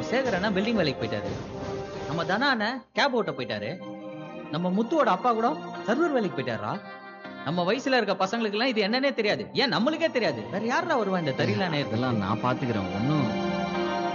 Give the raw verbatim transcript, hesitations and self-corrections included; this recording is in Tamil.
நம்ம சேகர் அண்ணா பில்டிங் வேலைக்கு போயிட்டாரு. நம்ம தனா அண்ணன் கேப் ஓட்ட போயிட்டாரு. நம்ம முத்துவோட அப்பா கூட சர்வர் வேலைக்கு போயிட்டாரா. நம்ம வயசுல இருக்க பசங்களுக்கு எல்லாம் இது என்னன்னே தெரியாது. ஏன் நம்மளுக்கே தெரியாது. வேற யாரா வருவா இந்த தெரியல நேரத்துல. இதெல்லாம் நான் பாத்துக்கிறேன். ஒன்னும்